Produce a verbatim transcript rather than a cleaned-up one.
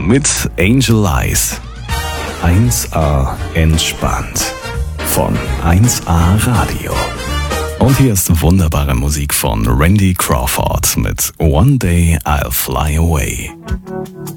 mit Angel Eyes. eins A entspannt von eins A Radio. Und hier ist wunderbare Musik von Randy Crawford mit One Day I'll Fly Away.